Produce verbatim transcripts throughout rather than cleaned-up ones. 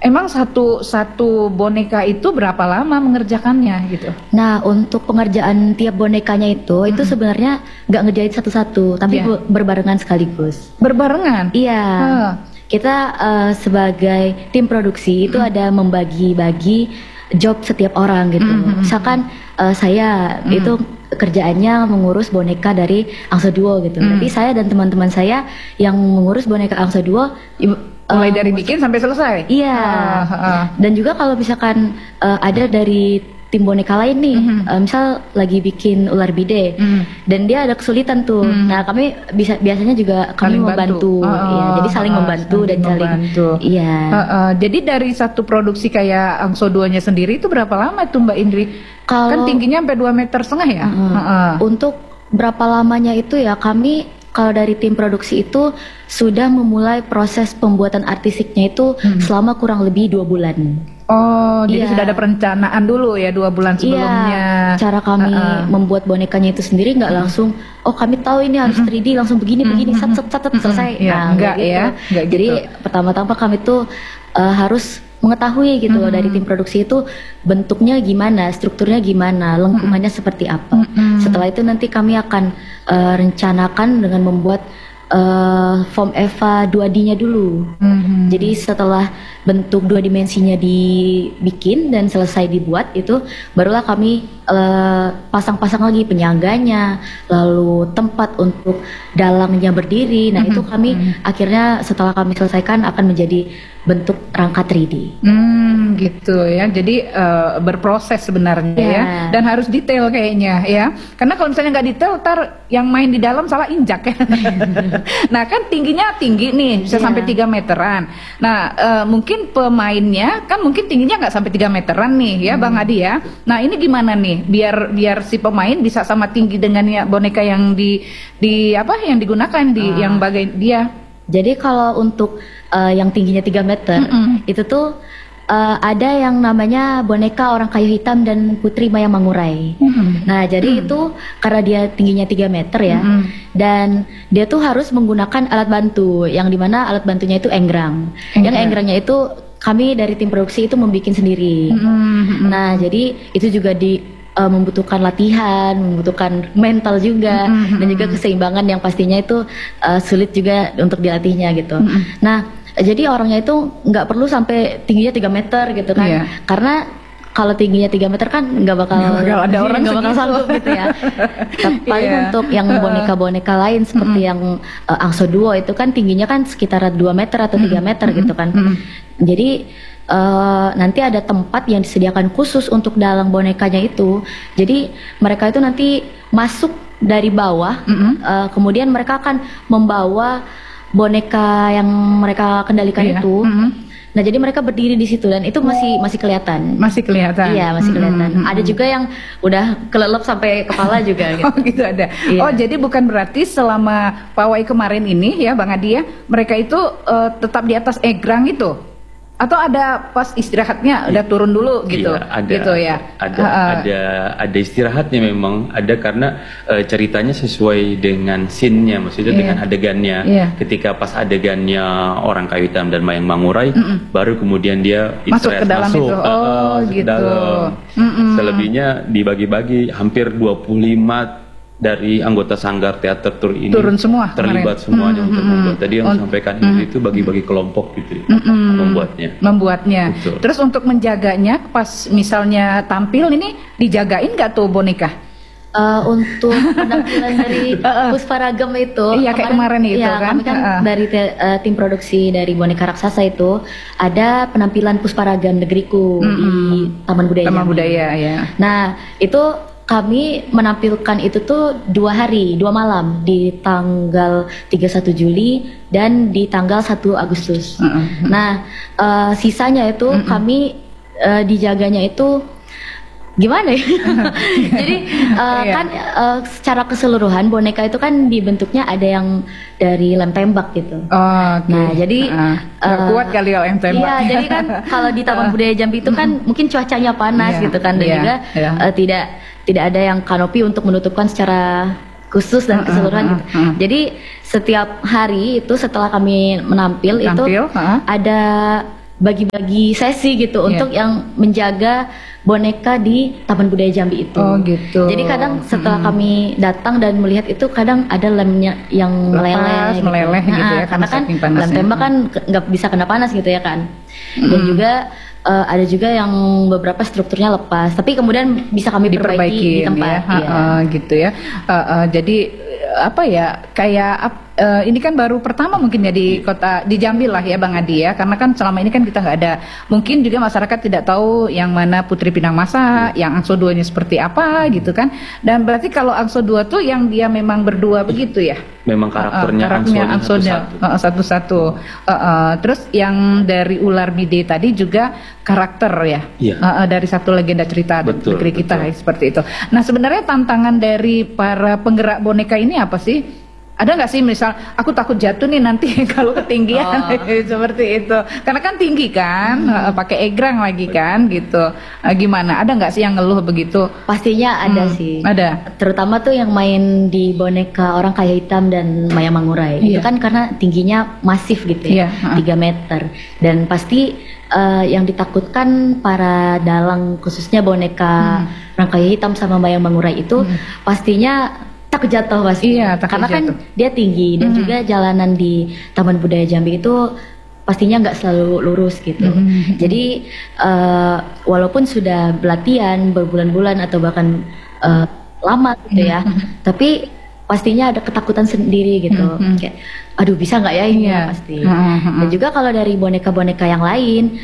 Emang satu satu boneka itu berapa lama mengerjakannya gitu? Nah, untuk pengerjaan tiap bonekanya itu, hmm. itu sebenarnya nggak ngejahit satu-satu, tapi yeah. berbarengan sekaligus. Berbarengan? Iya. Huh. Kita uh, sebagai tim produksi itu hmm. ada membagi-bagi job setiap orang gitu. Hmm. Misalkan uh, saya hmm. itu kerjaannya mengurus boneka dari Angsa Duo gitu. Hmm. Jadi saya dan teman-teman saya yang mengurus boneka Angsa Duo mulai uh, dari bikin sampai selesai. Iya. Uh, uh. Dan juga kalau misalkan uh, ada dari tim boneka lain nih, mm-hmm. uh, misal lagi bikin ular bide, mm-hmm. dan dia ada kesulitan tuh. Mm-hmm. Nah, kami bisa biasanya juga kami saling membantu. Oh, ya, jadi saling uh, membantu saling dan saling. Membantu. Iya. Uh, uh, jadi dari satu produksi kayak Angso Duo-nya sendiri itu berapa lama tuh Mbak Indri? Kalau, kan tingginya sampai dua meter setengah ya? Uh, uh. Uh. Untuk berapa lamanya itu ya kami kalau dari tim produksi itu sudah memulai proses pembuatan artisiknya itu hmm. selama kurang lebih dua bulan. Oh, jadi yeah. sudah ada perencanaan dulu ya dua bulan sebelumnya. Yeah. Cara kami uh-uh. membuat bonekanya itu sendiri nggak hmm. langsung, oh kami tahu ini harus hmm. tiga D langsung begini hmm. begini, sat sat sat selesai. Ya, nah, enggak gitu. ya, enggak Jadi gitu. pertama-tama kami tuh uh, harus mengetahui gitu hmm. dari tim produksi itu bentuknya gimana, strukturnya gimana, lengkungannya hmm. seperti apa. Hmm. Setelah itu nanti kami akan uh, rencanakan dengan membuat uh, form Eva dua D-nya dulu. Hmm. Jadi setelah bentuk dua dimensinya dibikin dan selesai dibuat itu, barulah kami uh, pasang-pasang lagi penyangganya, lalu tempat untuk dalangnya berdiri. Nah, hmm. itu kami hmm. akhirnya setelah kami selesaikan akan menjadi bentuk rangka tiga D. Hmm, gitu ya. Jadi uh, berproses sebenarnya yeah. ya, dan harus detail kayaknya ya. Karena kalau misalnya nggak detail, ntar yang main di dalam salah injak ya. Nah, kan tingginya tinggi nih, bisa yeah. sampai tiga meteran. Nah, uh, mungkin pemainnya kan mungkin tingginya nggak sampai tiga meteran nih ya, hmm. Bang Adi ya. Nah, ini gimana nih biar biar si pemain bisa sama tinggi dengan ya boneka yang di di apa yang digunakan di ah. yang bagai dia. Jadi kalau untuk uh, yang tingginya tiga meter, mm-mm. itu tuh uh, ada yang namanya boneka orang kayu hitam dan Putri Maya Mangurai. Mm-hmm. Nah, jadi mm. itu karena dia tingginya tiga meter ya, mm-hmm. dan dia tuh harus menggunakan alat bantu, yang dimana alat bantunya itu enggrang. Mm-hmm. Yang engrangnya itu kami dari tim produksi itu membuat sendiri. Mm-hmm. Nah, jadi itu juga di Uh, membutuhkan latihan, membutuhkan mental juga, mm-hmm. dan juga keseimbangan yang pastinya itu uh, sulit juga untuk dilatihnya gitu. Mm-hmm. Nah, jadi orangnya itu nggak perlu sampai tingginya tiga meter gitu kan, yeah. karena kalau tingginya tiga meter kan nggak bakal, bakal ada orang nggak bakal sanggup gitu ya. Paling yeah. untuk yang boneka-boneka lain seperti mm-hmm. yang uh, Angso Duo itu kan tingginya kan sekitar dua meter atau tiga meter mm-hmm. gitu kan. Mm-hmm. Jadi Uh, nanti ada tempat yang disediakan khusus untuk dalang bonekanya itu. Jadi mereka itu nanti masuk dari bawah, mm-hmm. uh, kemudian mereka akan membawa boneka yang mereka kendalikan yeah. itu. Mm-hmm. Nah, jadi mereka berdiri di situ dan itu masih masih kelihatan. Masih kelihatan. Iya, masih kelihatan. Mm-hmm. Ada juga yang udah kelelep sampai kepala juga gitu. Oh, gitu ada. Iya. Oh, jadi bukan berarti selama pawai kemarin ini ya, Bang Adi ya, mereka itu uh, tetap di atas egrang itu. Atau ada pas istirahatnya udah turun dulu gitu, iya, ada, gitu ya. Ada, uh, ada, ada istirahatnya memang ada karena uh, ceritanya sesuai dengan scene-nya, maksudnya yeah. dengan adegannya. Yeah. Ketika pas adegannya orang kayu hitam dan Mayang Mangurai, mm-mm. baru kemudian dia masuk ke dalam masuk, itu. Oh, uh, gitu. Dalam. Selebihnya dibagi-bagi hampir dua puluh lima dari anggota Sanggar Teater Tur ini turun semua terlibat kemarin. semuanya mm-hmm. untuk membuat. Tadi yang disampaikan mm-hmm. itu bagi-bagi kelompok gitu ya, mm-hmm. membuatnya. Membuatnya. Betul. Terus untuk menjaganya pas misalnya tampil ini dijagain nggak tuh boneka? Uh, untuk penampilan dari Pusparagam itu, iya, kayak kemarin itu ya, kan, kami kan uh. dari te, uh, tim produksi dari boneka raksasa itu ada penampilan Pusparagam Negeriku mm-hmm. di Taman Budaya. Taman Budaya ya. Nah, itu kami menampilkan itu tuh dua hari, dua malam di tanggal tiga puluh satu Juli dan di tanggal satu Agustus. Mm-hmm. Nah, uh, sisanya itu mm-hmm. kami uh, dijaganya itu gimana ya? Jadi uh, iya. kan uh, secara keseluruhan boneka itu kan dibentuknya ada yang dari lem tembak gitu. Oh, okay. Nah, jadi uh, uh, kuat kali lem tembak. Iya, jadi kan kalau di Taman Budaya Jambi itu kan mungkin cuacanya panas yeah. gitu kan, dan yeah. juga yeah. Uh, tidak tidak ada yang kanopi untuk menutupkan secara khusus dan keseluruhan uh, uh, uh, uh. gitu. Jadi setiap hari itu setelah kami menampil, Tampil, itu uh. ada bagi-bagi sesi gitu yeah. untuk yang menjaga boneka di Taman Budaya Jambi itu. Oh gitu. Jadi kadang setelah hmm. kami datang dan melihat itu kadang ada lemnya yang lepas, meleleh, meleleh gitu, gitu nah, ya, karena kan lem tembak kan nggak bisa kena panas gitu ya kan. Hmm. Dan juga uh, ada juga yang beberapa strukturnya lepas, tapi kemudian bisa kami perbaiki di tempat. Ya, ya. Uh, gitu ya. Uh, uh, jadi apa ya kayak uh, ini kan baru pertama mungkin ya di kota di Jambi lah ya Bang Adi ya, karena kan selama ini kan kita nggak ada, mungkin juga masyarakat tidak tahu yang mana Putri Pinang Masa, hmm. yang Angso duanya seperti apa gitu kan. Dan berarti kalau Angso dua tuh yang dia memang berdua begitu ya? Memang karakternya, uh, karakternya Angso satu-satu. Satu-satu. Uh, uh, terus yang dari Ular Bide tadi juga karakter ya, yeah. uh, uh, dari satu legenda cerita betul, negeri kita betul. Ya, seperti itu. Nah sebenarnya tantangan dari para penggerak boneka ini apa sih? Ada nggak sih misal aku takut jatuh nih nanti kalau ketinggian oh. seperti itu, karena kan tinggi kan, hmm. pakai egrang lagi kan gitu. Nah, gimana? Ada nggak sih yang ngeluh begitu? Pastinya ada hmm. sih. Ada. Terutama tuh yang main di boneka Orang Kaya Hitam dan Maya Mangurai. Iya. Itu kan karena tingginya masif gitu ya, iya. tiga meter. Dan pasti uh, yang ditakutkan para dalang khususnya boneka hmm. Orang Kaya Hitam sama Maya Mangurai itu hmm. pastinya takut jatuh pasti. Iya, takut karena jatuh. Kan dia tinggi dan mm. juga jalanan di Taman Budaya Jambi itu pastinya nggak selalu lurus gitu. Mm. Jadi uh, walaupun sudah berlatihan berbulan-bulan atau bahkan uh, lama gitu ya, mm. tapi pastinya ada ketakutan sendiri gitu. Mm. Kayak, aduh bisa nggak ya ini yeah. pasti. Mm. Dan juga kalau dari boneka-boneka yang lain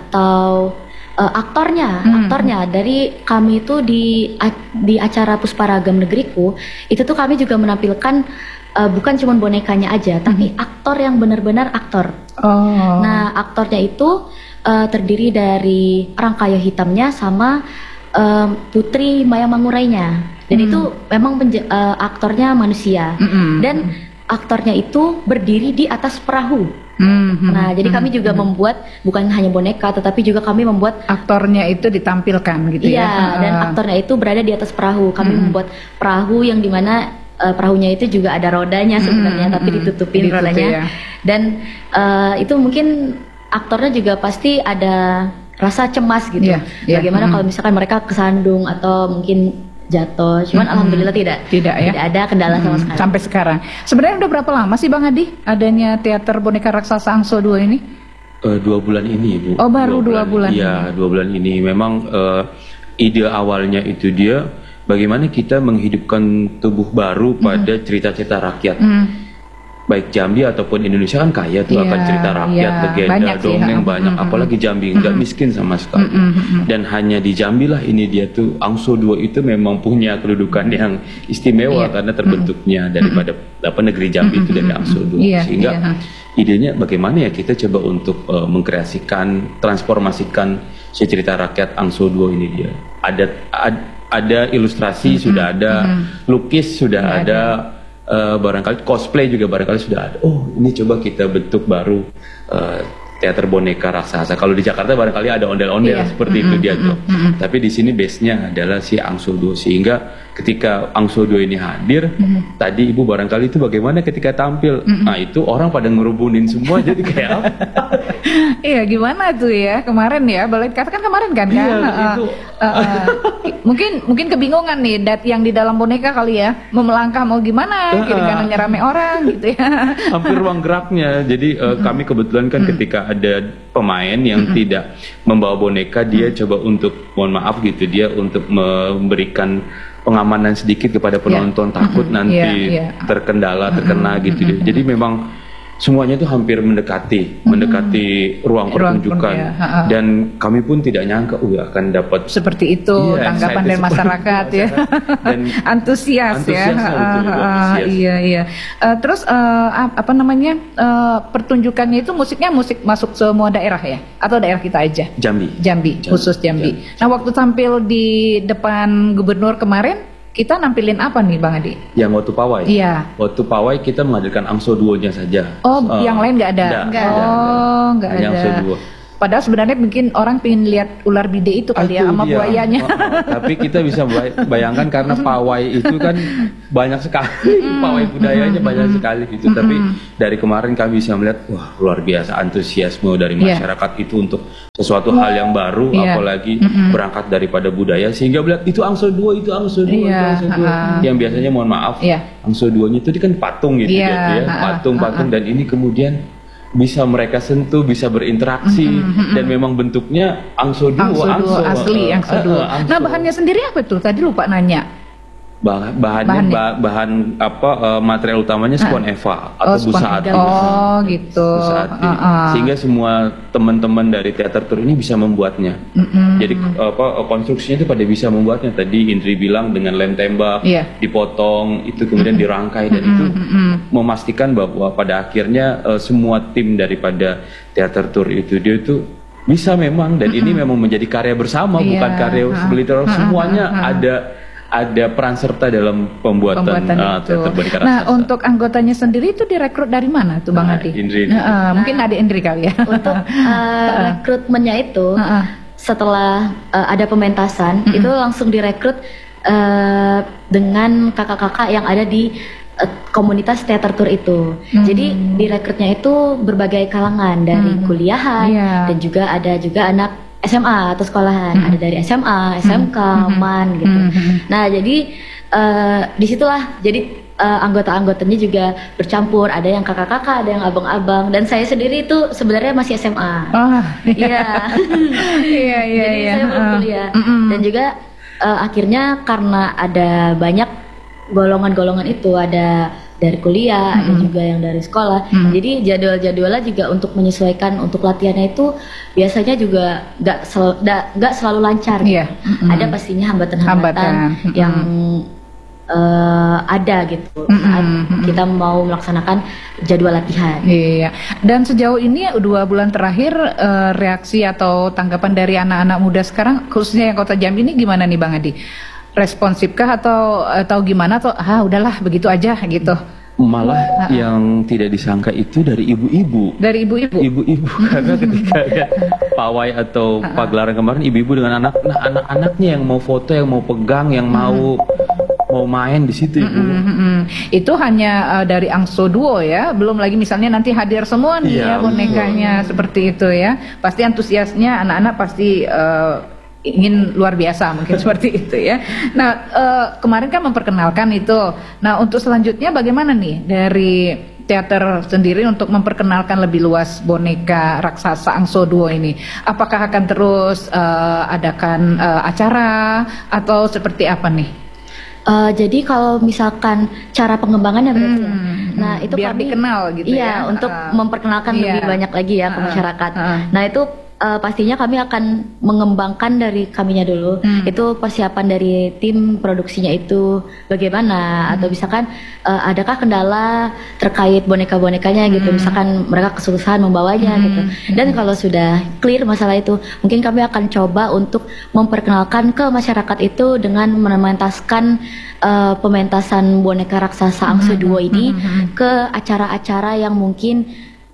atau Uh, aktornya, hmm. aktornya dari kami itu di di acara Pusparagam Negeriku itu tuh kami juga menampilkan uh, bukan cuma bonekanya aja, hmm. tapi aktor yang benar-benar aktor. Oh. Nah aktornya itu uh, terdiri dari Orang Kaya Hitamnya sama uh, Putri Maya Mangurainya, dan hmm. itu memang penja- uh, aktornya manusia hmm. dan aktornya itu berdiri di atas perahu. Mm-hmm. Nah, jadi kami juga mm-hmm. membuat bukan hanya boneka, tetapi juga kami membuat aktornya itu ditampilkan gitu iya, ya. Iya, dan aktornya itu berada di atas perahu. Kami mm-hmm. membuat perahu yang dimana uh, perahunya itu juga ada rodanya sebenarnya, mm-hmm. tapi ditutupin Ditutup, rodanya. Ya. Dan uh, itu mungkin aktornya juga pasti ada rasa cemas gitu. Yeah, yeah. Bagaimana mm-hmm. kalau misalkan mereka kesandung atau mungkin jatuh, cuman hmm. alhamdulillah tidak, tidak ya, tidak ada kendala hmm. sama sekali. Sampai sekarang. Sebenarnya udah berapa lama sih Bang Adi adanya teater boneka raksasa Angso dua ini? Uh, dua bulan ini Bu. Oh baru dua, dua bulan. Iya dua bulan ini. Memang uh, ide awalnya itu dia bagaimana kita menghidupkan tubuh baru pada hmm. cerita-cerita rakyat. Hmm. Baik Jambi ataupun Indonesia kan kaya tuh yeah, akan cerita rakyat, yeah. legenda, banyak dongeng sih, banyak, mm-hmm. apalagi Jambi nggak mm-hmm. miskin sama sekali. Mm-hmm. Dan hanya di Jambi lah ini dia tuh Angso dua itu memang punya kedudukan yang istimewa yeah. karena terbentuknya mm-hmm. daripada apa negeri Jambi mm-hmm. itu dari Angso dua. Yeah, sehingga yeah. idenya bagaimana ya kita coba untuk uh, mengkreasikan, transformasikan si cerita rakyat Angso dua ini dia. Ada ad, ada ilustrasi mm-hmm. sudah ada, mm-hmm. lukis sudah yeah, ada. Yeah. Uh, barangkali cosplay juga barangkali sudah ada. Oh ini coba kita bentuk baru uh, teater boneka raksasa. Kalau di Jakarta barangkali ada ondel-ondel yeah. seperti mm-hmm, itu dia tuh. Mm-hmm. Tapi di sini base-nya adalah si Angso dua, sehingga ketika Angso dua ini hadir, mm-hmm. tadi Ibu barangkali itu bagaimana ketika tampil. Mm-hmm. Nah itu orang pada ngerubunin semua jadi kayak apa? Iya gimana tuh ya kemarin ya, Balai Kata kan kemarin kan kan. Iya, uh, itu. Uh, uh, mungkin mungkin kebingungan nih dat yang di dalam boneka kali ya, mau melangkah mau gimana, uh, kiri kanannya rame orang gitu ya. Hampir ruang geraknya. Jadi uh, mm-hmm. kami kebetulan kan mm-hmm. ketika ada pemain yang mm-hmm. tidak membawa boneka, dia mm-hmm. coba untuk mohon maaf gitu, dia untuk memberikan pengamanan sedikit kepada penonton, yeah. takut mm-hmm. nanti yeah, yeah. terkendala, terkena mm-hmm. gitu. Mm-hmm. Jadi memang semuanya itu hampir mendekati, hmm. mendekati ruang, ruang pertunjukan, ya. Dan kami pun tidak nyangka, uh akan dapat seperti itu iya, tanggapan dari masyarakat ya, dan antusias, antusias ya, uh, uh, iya iya. Uh, terus uh, apa namanya uh, pertunjukannya itu musiknya musik masuk semua daerah ya, atau daerah kita aja? Jambi, Jambi, Jambi. khusus Jambi. Jambi. Nah waktu tampil di depan gubernur kemarin, kita nampilin apa nih Bang Adi? Yang waktu pawai? Iya. Waktu pawai kita menghadirkan Angso duo-nya saja. Oh, uh, yang lain nggak ada? Enggak, oh, nggak ada. Yang Angso duo. Padahal sebenarnya mungkin orang pengen lihat ular bide itu kali ya sama dia. buayanya. Oh, oh. Tapi kita bisa bayangkan karena pawai itu kan banyak sekali, pawai budayanya banyak sekali gitu. Tapi dari kemarin kami bisa melihat wah luar biasa antusiasme dari masyarakat yeah. itu untuk sesuatu hal yang baru, yeah. apalagi mm-hmm. berangkat daripada budaya sehingga melihat itu Angso dua, itu Angso dua, yeah. itu Angso dua. Uh-huh. Yang biasanya mohon maaf, yeah. Angso duanya itu kan patung gitu yeah. ya, patung-patung uh-huh. dan ini kemudian bisa mereka sentuh, bisa berinteraksi mm-hmm. dan memang bentuknya Angso dua, Angso, Angso dua asli uh, Angso dua. Uh, uh, Angso. Nah bahannya sendiri apa tuh? Tadi lupa nanya. Bah, bahannya, bahannya. Bah, bahan apa uh, material utamanya spon uh. eva atau oh, busa ati. Oh gitu. Busa ati. Uh, uh. Sehingga semua teman-teman dari teater tur ini bisa membuatnya. Mm-hmm. Jadi apa konstruksinya itu pada bisa membuatnya. Tadi Indri bilang dengan lem tembak, yeah. dipotong, itu kemudian dirangkai dan mm-hmm. itu mm-hmm. memastikan bahwa pada akhirnya uh, semua tim daripada teater tur itu dia itu bisa memang dan mm-hmm. ini memang menjadi karya bersama yeah. bukan karya segelintir uh, semuanya uh, uh. ada ada peran serta dalam pembuatan, pembuatan uh, teater boneka raksasa. Nah, untuk anggotanya sendiri itu direkrut dari mana tuh Bang nah, Adi? Indri, Nah, uh, mungkin ada Indri kali ya. Untuk uh, rekrutmennya itu uh, uh. setelah uh, ada pementasan uh-uh. itu langsung direkrut uh, dengan kakak-kakak yang ada di uh, komunitas teater tur itu. Hmm. Jadi direkrutnya itu berbagai kalangan dari hmm. kuliahan yeah. dan juga ada juga anak S M A atau sekolahan, mm-hmm. ada dari S M A, S M K, mm-hmm. M A N gitu. Mm-hmm. Nah jadi uh, disitulah jadi uh, anggota-anggotanya juga bercampur. Ada yang kakak-kakak, ada yang abang-abang. Dan saya sendiri itu sebenarnya masih S M A. Oh, iya. Iya iya. Jadi iya. saya belum kuliah. Mm-hmm. Dan juga uh, akhirnya karena ada banyak golongan-golongan itu, ada dari kuliah, mm-hmm. ada juga yang dari sekolah. Mm-hmm. Jadi jadwal-jadwalnya juga untuk menyesuaikan untuk latihannya itu biasanya juga nggak sel, nggak selalu lancar. Yeah. Mm-hmm. Ada pastinya hambatan-hambatan mm-hmm. yang uh, ada gitu mm-hmm. saat kita mau melaksanakan jadwal latihan. Iya. Dan sejauh ini dua bulan terakhir uh, reaksi atau tanggapan dari anak-anak muda sekarang khususnya yang Kota Jambi ini gimana nih Bang Adi? Responsifkah atau atau gimana atau ah udahlah begitu aja gitu? Malah uh-uh. yang tidak disangka itu dari ibu-ibu. Dari ibu-ibu. Ibu-ibu karena ketika ya, pawai atau uh-uh. pagelaran kemarin ibu-ibu dengan anak nah anak-anaknya yang mau foto, yang mau pegang, yang mau uh-huh. mau main di situ ibu. Uh-huh. Uh-huh. Itu hanya uh, dari Angso Duo ya, belum lagi misalnya nanti hadir semua nih ya, ya bonekanya betul. Seperti itu ya. Pasti antusiasnya anak-anak pasti uh, ingin luar biasa mungkin seperti itu ya. Nah uh, kemarin kan memperkenalkan itu. Nah untuk selanjutnya bagaimana nih dari teater sendiri untuk memperkenalkan lebih luas boneka raksasa Angso Duo ini? Apakah akan terus uh, adakan uh, acara atau seperti apa nih? Uh, jadi kalau misalkan cara pengembangannya berarti hmm, ya. Nah itu biar kami dikenal gitu iya, ya. Untuk uh, memperkenalkan iya. lebih banyak lagi ya ke masyarakat. Uh, uh. Nah itu Uh, pastinya kami akan mengembangkan dari kaminya dulu. Hmm. Itu persiapan dari tim produksinya itu bagaimana hmm. atau misalkan uh, adakah kendala terkait boneka-bonekanya hmm. gitu. Misalkan mereka kesusahan membawanya hmm. gitu. Dan hmm. kalau sudah clear masalah itu, mungkin kami akan coba untuk memperkenalkan ke masyarakat itu dengan mementaskan uh, pementasan boneka raksasa Angso Duo ini hmm. ke acara-acara yang mungkin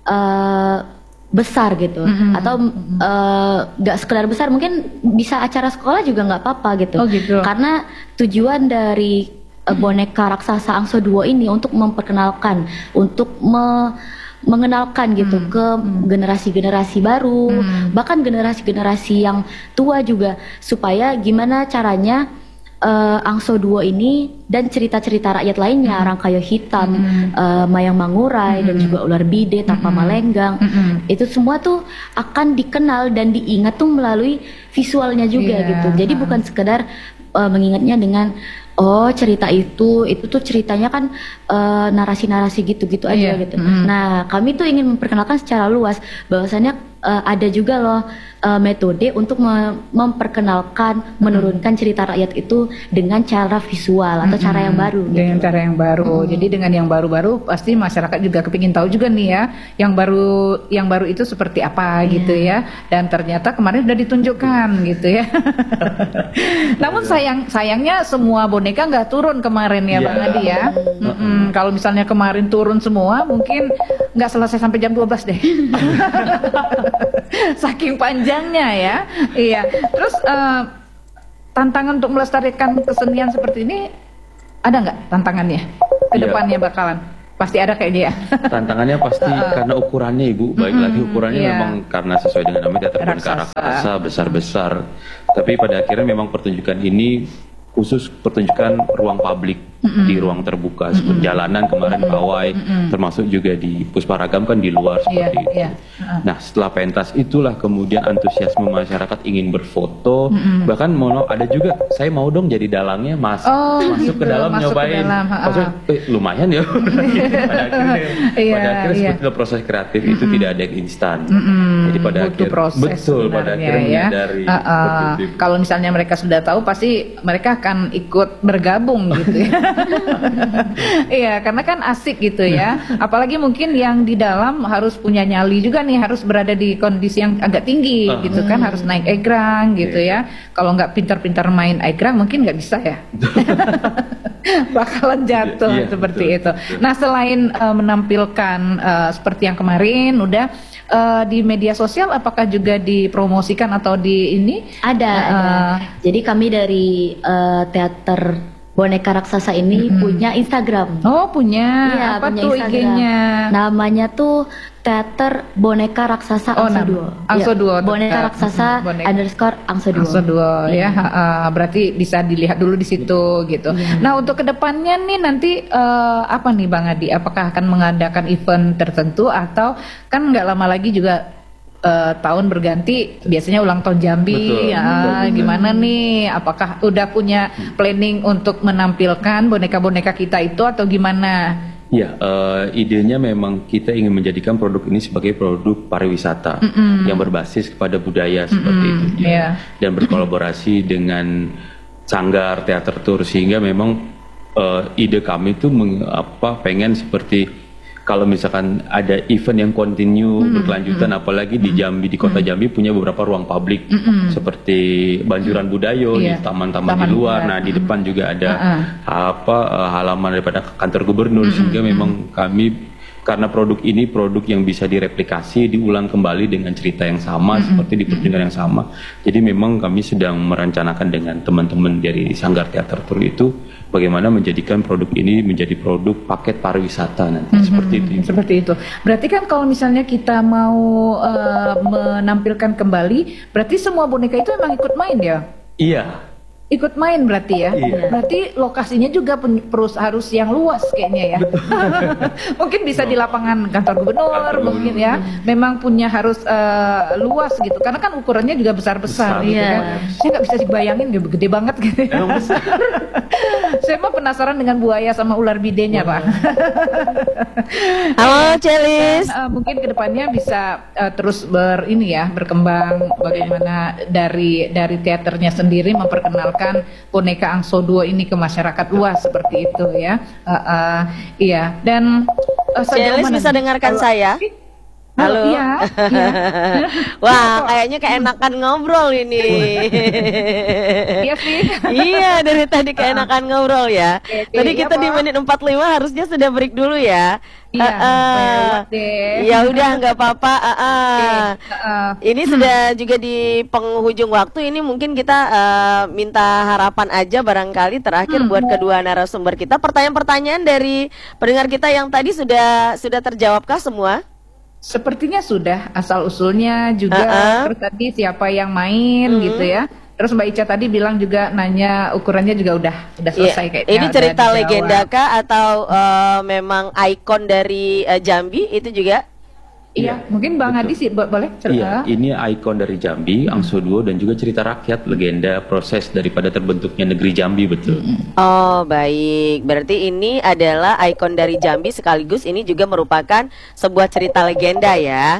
uh, besar gitu mm-hmm. atau nggak uh, sekedar besar, mungkin bisa acara sekolah juga nggak apa-apa gitu. Oh, gitu. Karena tujuan dari uh, boneka raksasa Angso Duo ini untuk memperkenalkan, untuk me mengenalkan gitu hmm. ke generasi-generasi baru, hmm. bahkan generasi-generasi yang tua juga, supaya gimana caranya uh, Angso Duo ini dan cerita-cerita rakyat lainnya, hmm. Rangkayo Hitam, hmm. uh, Mayang Mangurai, hmm. dan juga Ular Bide, Tapa hmm. Malenggang, hmm. itu semua tuh akan dikenal dan diingat tuh melalui visualnya juga yeah. gitu. Jadi bukan sekedar uh, mengingatnya dengan oh cerita itu, itu tuh ceritanya kan uh, narasi-narasi gitu-gitu aja yeah. gitu. Mm. Nah kami tuh ingin memperkenalkan secara luas bahwasannya uh, ada juga loh uh, metode untuk me memperkenalkan, mm. menurunkan cerita rakyat itu dengan cara visual atau mm -hmm. cara yang baru. Dengan gitu. cara yang baru. Mm. Jadi dengan yang baru-baru pasti masyarakat juga kepingin tahu juga nih ya, yang baru yang baru itu seperti apa yeah. gitu ya. Dan ternyata kemarin sudah ditunjukkan gitu ya. Namun sayang sayangnya semua boneka boneka nggak turun kemarin ya yeah. Bang Adi ya. Mm -mm. Kalau misalnya kemarin turun semua mungkin nggak selesai sampai jam dua belas deh. Saking panjangnya ya. Iya. Terus uh, tantangan untuk melestarikan kesenian seperti ini ada nggak tantangannya? Kedepannya bakalan pasti ada kayaknya ya. Tantangannya pasti uh, karena ukurannya Ibu. Baik mm, lagi ukurannya yeah. memang karena sesuai dengan namanya teater boneka raksasa besar-besar. Tapi pada akhirnya memang pertunjukan ini khusus pertunjukan ruang publik, mm-hmm. di ruang terbuka, mm-hmm. seperti jalanan kemarin mm-hmm. pawai, mm-hmm. termasuk juga di Pusparagam kan di luar seperti yeah, itu. Yeah. Uh-huh. Nah setelah pentas itulah kemudian antusiasme masyarakat ingin berfoto, mm-hmm. bahkan mau ada juga saya mau dong jadi dalangnya mas, oh, masuk gitu, ke dalam masuk nyobain, ke dalam, maksudnya eh, lumayan ya. pada akhirnya, yeah, pada akhirnya yeah. seperti proses kreatif mm-hmm. itu tidak ada yang instan. Mm-hmm. Jadi pada akhirnya betul pada akhirnya ya. dari uh, uh, kalau misalnya mereka sudah tahu pasti mereka akan ikut bergabung gitu ya. Iya, karena kan asik gitu ya. Apalagi mungkin yang di dalam harus punya nyali juga nih, harus berada di kondisi yang agak tinggi uh. gitu kan, harus naik egrang gitu yeah. ya. Kalau nggak pintar-pintar main egrang mungkin nggak bisa ya. Bakalan jatuh yeah, seperti betul, itu. Betul. Nah, selain uh, menampilkan uh, seperti yang kemarin udah Uh, di media sosial, apakah juga dipromosikan atau di ini? Ada, uh, ada. Jadi kami dari uh, teater boneka raksasa ini mm-hmm. punya Instagram. Oh punya, iya, apa punya tuh Instagram. I G-nya? Namanya tuh Teater Boneka Raksasa oh, Angso Duo. Angso Duo. Ya, boneka Raksasa boneka. underscore Angso Duo. Angso Duo ya, ya. Uh, berarti bisa dilihat dulu di situ gitu. Ya. Nah untuk kedepannya nih nanti uh, apa nih Bang Adi? Apakah akan mengadakan event tertentu atau kan nggak lama lagi juga uh, tahun berganti, biasanya ulang tahun Jambi. Betul, ya betul, betul. Gimana nih? Apakah udah punya planning untuk menampilkan boneka-boneka kita itu atau gimana? Ya, uh, idenya memang kita ingin menjadikan produk ini sebagai produk pariwisata mm-hmm. yang berbasis kepada budaya mm-hmm. seperti itu, ya. yeah. dan berkolaborasi dengan Sanggar Teater Tour, sehingga memang uh, ide kami itu meng, apa pengen seperti kalau misalkan ada event yang continue mm-hmm. berkelanjutan, mm-hmm. apalagi di Jambi, di kota mm-hmm. Jambi punya beberapa ruang publik mm-hmm. seperti Banjuran Budayo, yeah. di taman-taman Taman di luar. Buda. Nah di depan juga ada uh-uh. apa uh, halaman daripada kantor gubernur, mm-hmm. sehingga memang kami karena produk ini produk yang bisa direplikasi, diulang kembali dengan cerita yang sama mm-hmm. seperti di pertunjukan yang sama. Jadi memang kami sedang merencanakan dengan teman-teman dari Sanggar Teater Tour itu bagaimana menjadikan produk ini menjadi produk paket pariwisata nanti mm-hmm. seperti itu. Seperti itu. Berarti kan kalau misalnya kita mau uh, menampilkan kembali, berarti semua boneka itu emang ikut main ya? Iya. Ikut main berarti ya? Iya. Berarti lokasinya juga perus harus yang luas kayaknya ya. Mungkin bisa di lapangan kantor gubernur mungkin ya. Memang punya harus uh, luas gitu. Karena kan ukurannya juga besar-besar gitu iya. kan. Saya nggak bisa dibayangin gitu, gede banget gitu. Ya. Saya mah penasaran dengan buaya sama ular bidenya Pak. Halo Celis. Dan, uh, mungkin kedepannya bisa uh, terus ber ini ya berkembang bagaimana dari dari teaternya sendiri memperkenalkan boneka Angso Duo ini ke masyarakat luas seperti itu ya. Uh, uh, iya dan uh, Celis bisa dengarkan Halo. saya? Halo. Iya. iya. Wah, kayaknya keenakan ngobrol ini. Iya sih. Iya, dari tadi keenakan ngobrol ya. Oke, oke, tadi kita ya, di menit empat puluh lima harusnya sudah break dulu ya. Iya. Uh, uh, ya udah nggak apa-apa. Uh, uh. Okay. Uh, ini hmm. sudah juga di penghujung waktu. Ini mungkin kita uh, minta harapan aja barangkali terakhir hmm. buat kedua narasumber kita. Pertanyaan-pertanyaan dari pendengar kita yang tadi sudah sudah terjawabkah semua? Sepertinya sudah, asal usulnya juga, uh-uh. terus tadi siapa yang main uh-huh. gitu ya. Terus Mbak Ica tadi bilang juga nanya ukurannya juga udah udah selesai yeah. kayaknya. Ini cerita legenda kah atau uh, memang ikon dari uh, Jambi itu juga? Iya, ya, mungkin Bang Adi sih boleh cerita. Iya, ini ikon dari Jambi, Angso Duo dan juga cerita rakyat, legenda proses daripada terbentuknya negeri Jambi, betul. Oh, baik. Berarti ini adalah ikon dari Jambi sekaligus ini juga merupakan sebuah cerita legenda ya.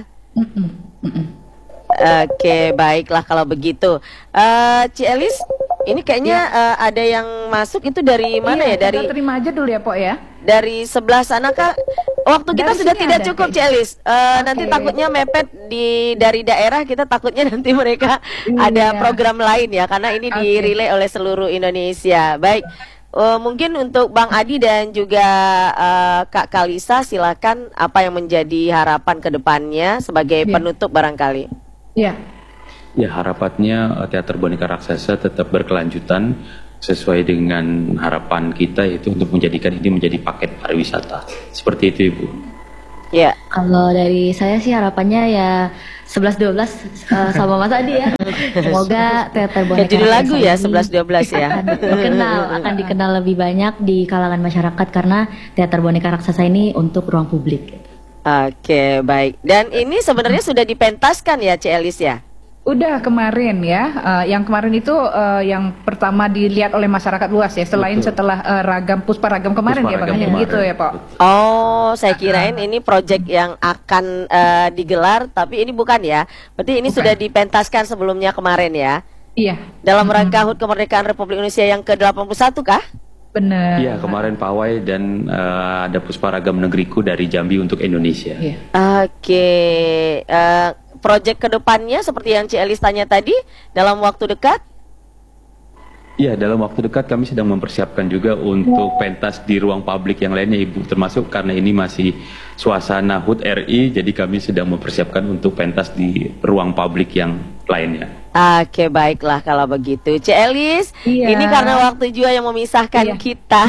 Oke, baiklah kalau begitu. Uh, Ci Elis, ini kayaknya ya. uh, ada yang masuk itu dari mana iya, ya? Dari kita terima aja dulu ya, Pok ya. Dari sebelah sana kah? Waktu kita dari sudah tidak ada, cukup, Celis. Uh, okay. Nanti takutnya mepet di dari daerah, kita takutnya nanti mereka iya. ada program lain ya, karena ini okay. dirilai oleh seluruh Indonesia. Baik, uh, mungkin untuk Bang Adi dan juga uh, Kak Kalisa, silakan apa yang menjadi harapan ke depannya sebagai ya. penutup barangkali. Ya. Ya, harapannya teater boneka raksasa tetap berkelanjutan sesuai dengan harapan kita, yaitu untuk menjadikan ini menjadi paket pariwisata. Seperti itu, Ibu. Ya. Kalau dari saya sih harapannya ya sebelas dua belas uh, sama Mas Adi ya. Semoga teater boneka judul lagu ya sebelas dua belas ya. Akan dikenal, akan dikenal lebih banyak di kalangan masyarakat karena teater boneka raksasa ini untuk ruang publik. Oke, baik. Dan ini sebenarnya sudah dipentaskan ya, Ci Elis ya? Udah kemarin ya, uh, yang kemarin itu uh, yang pertama dilihat oleh masyarakat luas ya, selain Betul. setelah uh, ragam puspa ragam kemarin puspa ya, Bang, gitu ya, Pak. Oh, saya kirain ini proyek yang akan uh, digelar, tapi ini bukan ya. Berarti ini bukan. Sudah dipentaskan sebelumnya kemarin ya? Iya. Dalam rangka H U T Kemerdekaan Republik Indonesia yang ke delapan puluh satu kah? Benar. Iya, kemarin pawai dan uh, ada puspa ragam negeriku dari Jambi untuk Indonesia. Iya. Oke. Uh, Proyek kedepannya seperti yang Ci Elis tanya tadi dalam waktu dekat? Iya, dalam waktu dekat kami sedang mempersiapkan juga untuk pentas di ruang publik yang lainnya, Ibu, termasuk karena ini masih suasana H U T R I, jadi kami sedang mempersiapkan untuk pentas di ruang publik yang lainnya. Oke, baiklah kalau begitu. Ci Elis, iya. Ini karena waktu juga yang memisahkan iya. kita.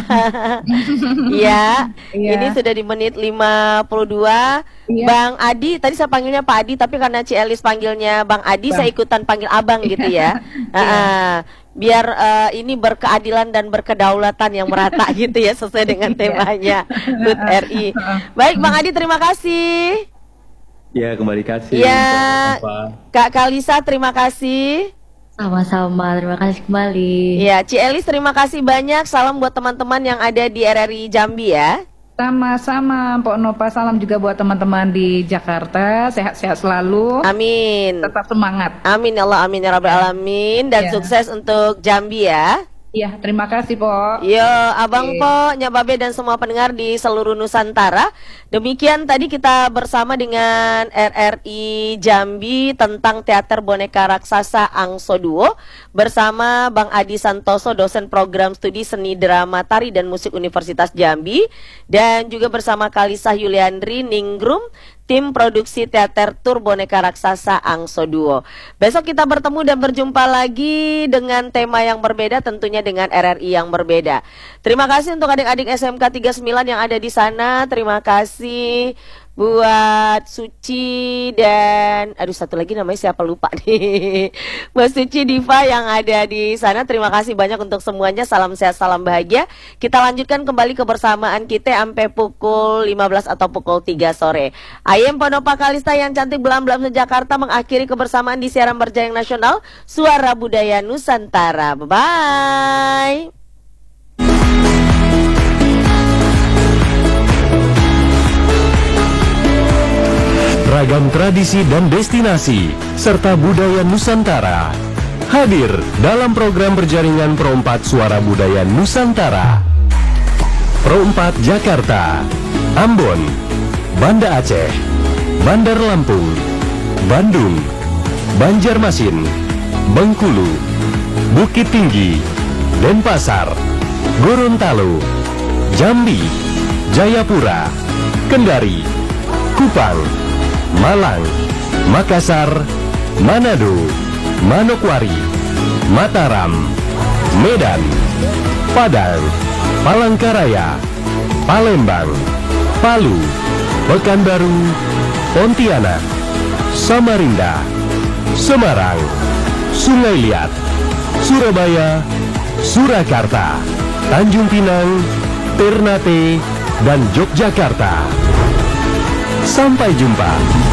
Ya, iya. Ini sudah di menit lima puluh dua. Iya. Bang Adi, tadi saya panggilnya Pak Adi, tapi karena Ci Elis panggilnya Bang Adi, Bang. Saya ikutan panggil Abang gitu ya. Iya. uh, biar uh, ini berkeadilan dan berkedaulatan yang merata gitu ya, sesuai dengan temanya H U T R I. Baik, Bang Adi, terima kasih. Ya, kembali kasih. Ya, Kak Kalisa, terima kasih. Sama-sama, terima kasih kembali. Ya, Ci Elis, terima kasih banyak. Salam buat teman-teman yang ada di R R I Jambi ya. Sama-sama, Mpok Nova. Salam juga buat teman-teman di Jakarta. Sehat-sehat selalu. Amin. Tetap semangat. Amin ya Allah, amin ya Rabbal Alamin. Dan ya. Sukses untuk Jambi ya. Iya, terima kasih, Po. Yo, Abang okay. Po, Nyababe dan semua pendengar di seluruh Nusantara. Demikian tadi kita bersama dengan R R I Jambi tentang teater boneka raksasa Angso Duo bersama Bang Adi Santoso, dosen program studi seni drama tari dan musik Universitas Jambi, dan juga bersama Kalisa Yuliandri Ningrum, tim produksi teater tur boneka raksasa Angso Duo. Besok kita bertemu dan berjumpa lagi dengan tema yang berbeda, tentunya dengan R R I yang berbeda. Terima kasih untuk adik-adik S M K tiga puluh sembilan yang ada di sana. Terima kasih buat Suci dan aduh satu lagi namanya siapa lupa nih. Mbak Suci Diva yang ada di sana. Terima kasih banyak untuk semuanya. Salam sehat, salam bahagia. Kita lanjutkan kembali kebersamaan kita sampai pukul lima belas atau pukul tiga sore. Ayem Ponopa Kalista yang cantik belam-belam se-Jakarta mengakhiri kebersamaan di siaran Berjayang Nasional Suara Budaya Nusantara. Bye-bye. Ragam tradisi dan destinasi serta budaya Nusantara hadir dalam program berjaringan Pro empat Suara Budaya Nusantara. Pro empat Jakarta, Ambon, Banda Aceh, Bandar Lampung, Bandung, Banjarmasin, Bengkulu, Bukit Tinggi, Denpasar, Gorontalo, Jambi, Jayapura, Kendari, Kupang, Malang, Makassar, Manado, Manokwari, Mataram, Medan, Padang, Palangkaraya, Palembang, Palu, Pekanbaru, Pontianak, Samarinda, Semarang, Sungai Liat, Surabaya, Surakarta, Tanjung Pinang, Ternate, dan Yogyakarta. Sampai jumpa.